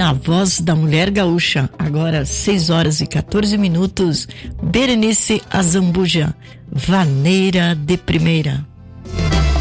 na voz da mulher gaúcha. Agora 6h14, Berenice Azambuja, Vaneira de Primeira.